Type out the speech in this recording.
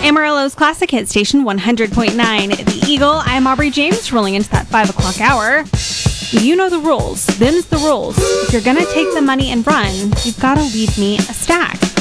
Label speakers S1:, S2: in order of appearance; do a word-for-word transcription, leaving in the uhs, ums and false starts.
S1: Amarillo's Classic Hit Station one hundred point nine. The Eagle. I'm Aubrey James, rolling into that five o'clock hour. You know the rules. Them's the rules. If you're going to take the money and run, you've got to leave me a stack.